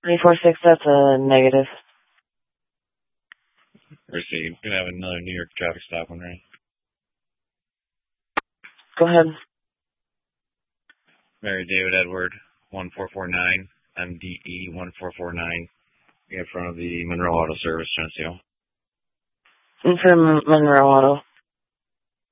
346, that's a negative. Received. Gonna have another New York traffic stop on right. Go ahead. Mary David Edward, 1449, MDE 1449, in front of the Monroe Auto Service, Geneseo. In front of Monroe Auto.